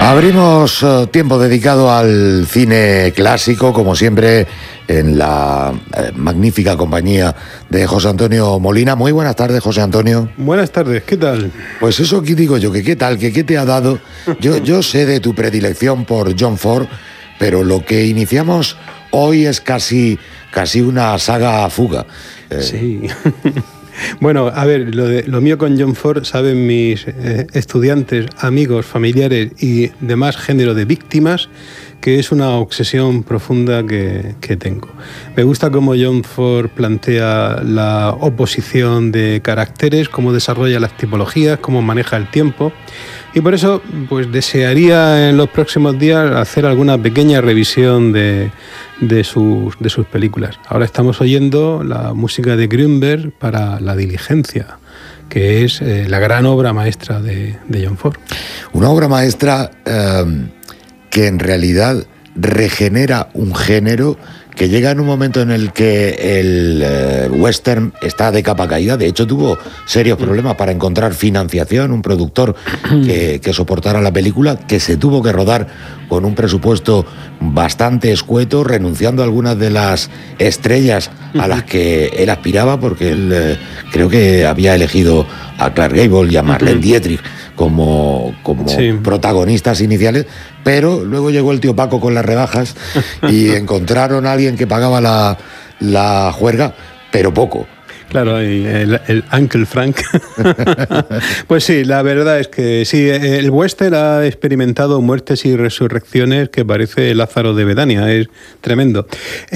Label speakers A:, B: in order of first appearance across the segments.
A: Abrimos tiempo dedicado al cine clásico, como siempre, en la magnífica compañía de José Antonio Molina. Muy buenas tardes, José Antonio.
B: Buenas tardes, ¿qué tal?
A: Pues eso aquí digo yo, que qué tal, que qué te ha dado. Yo sé de tu predilección por John Ford, pero lo que iniciamos hoy es casi una saga fuga.
B: Sí. Bueno, a ver, lo mío con John Ford, saben mis estudiantes, amigos, familiares y demás género de víctimas, que es una obsesión profunda que tengo. Me gusta cómo John Ford plantea la oposición de caracteres, cómo desarrolla las tipologías, cómo maneja el tiempo. Y por eso, pues desearía en los próximos días hacer alguna pequeña revisión de sus películas. Ahora estamos oyendo la música de Grünberg para La Diligencia, que es la gran obra maestra de John Ford.
A: Una obra maestra que en realidad regenera un género que llega en un momento en el que el western está de capa caída. De hecho, tuvo serios problemas para encontrar financiación, un productor que soportara la película, que se tuvo que rodar con un presupuesto bastante escueto, renunciando a algunas de las estrellas a las que él aspiraba, porque él creo que había elegido a Clark Gable y a Marlene Dietrich como sí, protagonistas iniciales, pero luego llegó el tío Paco con las rebajas y encontraron a alguien que pagaba la juerga, pero poco.
B: Claro, el Uncle Frank. Pues sí, la verdad es que sí, el western ha experimentado muertes y resurrecciones que parece Lázaro de Betania, es tremendo.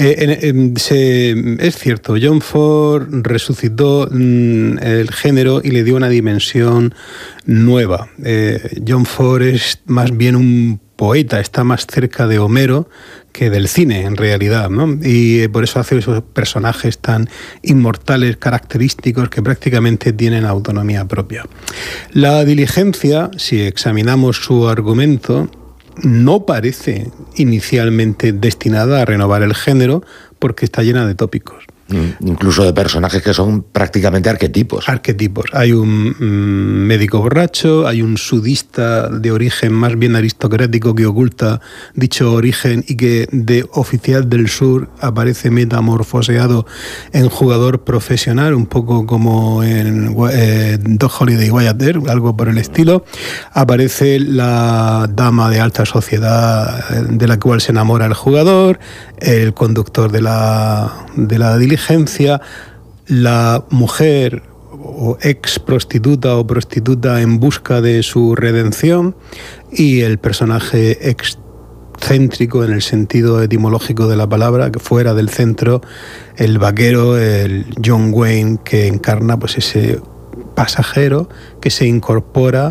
B: Es cierto, John Ford resucitó el género y le dio una dimensión nueva. John Ford es más bien un poeta, está más cerca de Homero que del cine, en realidad, ¿no? Y por eso hace esos personajes tan inmortales, característicos, que prácticamente tienen autonomía propia. La Diligencia, si examinamos su argumento, no parece inicialmente destinada a renovar el género porque está llena de tópicos.
A: Incluso de personajes que son prácticamente arquetipos.
B: Arquetipos. Hay un médico borracho, hay un sudista de origen más bien aristocrático que oculta dicho origen y que de oficial del sur aparece metamorfoseado en jugador profesional, un poco como en Doc Holliday Wyatt Earp, algo por el estilo. Aparece la dama de alta sociedad de la cual se enamora el jugador, el conductor de la diligencia, la mujer o ex prostituta o prostituta en busca de su redención y el personaje excéntrico en el sentido etimológico de la palabra, que fuera del centro, el vaquero, el John Wayne, que encarna pues ese pasajero que se incorpora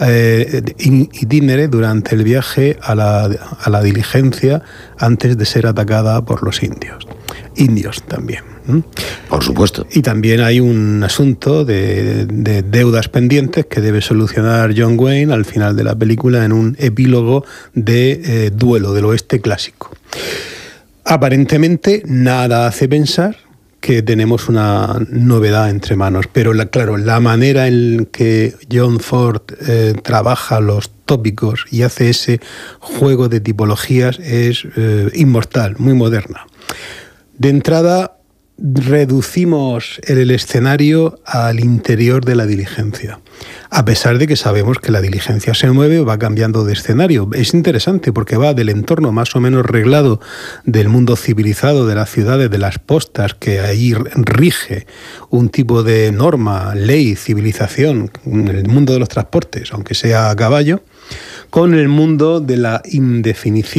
B: itinere durante el viaje a la diligencia antes de ser atacada por los indios también.
A: Por supuesto.
B: Y también hay un asunto de deudas pendientes que debe solucionar John Wayne al final de la película en un epílogo de duelo del oeste clásico. Aparentemente nada hace pensar que tenemos una novedad entre manos, pero la manera en que John Ford trabaja los tópicos y hace ese juego de tipologías es inmortal, muy moderna. De entrada, reducimos el escenario al interior de la diligencia, a pesar de que sabemos que la diligencia se mueve o va cambiando de escenario. Es interesante porque va del entorno más o menos reglado del mundo civilizado, de las ciudades, de las postas, que ahí rige un tipo de norma, ley, civilización, en el mundo de los transportes, aunque sea a caballo, con el mundo de la indefinición